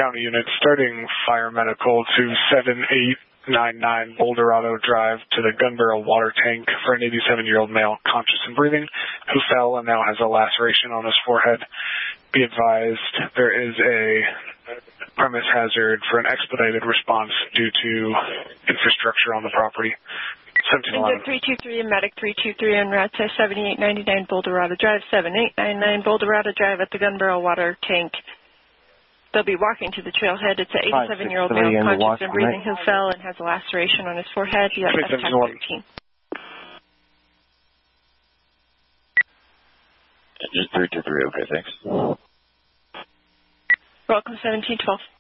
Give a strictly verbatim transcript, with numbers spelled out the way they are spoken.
county units starting fire medical to seven eight nine nine Boulderado Drive to the gun barrel water tank for an eighty-seven-year-old male conscious and breathing who fell and now has a laceration on his forehead. Be advised there is a premise hazard for an expedited response due to infrastructure on the property. seventeen eleven. three two three and Medic three two three on route to seventy-eight ninety-nine Boulderado Drive, seventy-eight ninety-nine Boulderado Drive at the gun barrel water tank. They'll be walking to the trailhead. It's an eighty-seven-year-old male conscious and breathing who fell and has a laceration on his forehead. You have F thirteen. Just three two three, okay, thanks. Welcome, seventeen twelve.